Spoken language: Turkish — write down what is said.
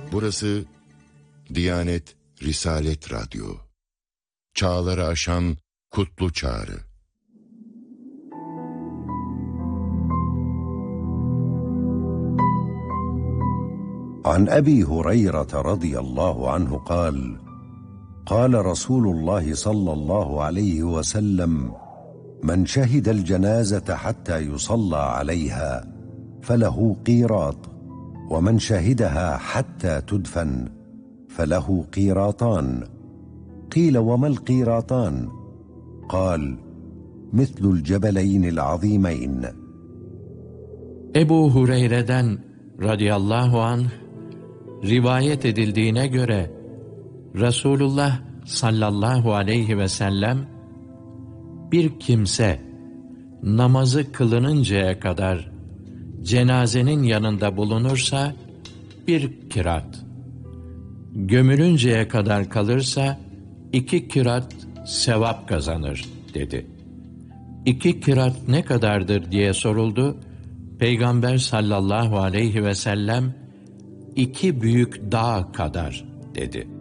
Burası Diyanet Risalet Radyo. Çağları aşan kutlu çağrı. عن أبي هريرة رضي الله عنه قال قال رسول الله صلى الله عليه وسلم من شهد الجنازة حتى يصلى عليها فله قيراط ومن شهدها حتى تدفن فله قيراطان قيل وما القيراطان قال مثل الجبلين العظيمين. Ebu Hureyre'den radıyallahu anh rivayet edildiğine göre Resulullah sallallahu aleyhi ve sellem bir kimse namazı kılınıncaya kadar cenazenin yanında bulunursa bir kirat, gömülünceye kadar kalırsa 2 kirat sevap kazanır dedi. 2 kirat ne kadardır diye soruldu. Peygamber sallallahu aleyhi ve sellem 2 büyük dağ kadar dedi.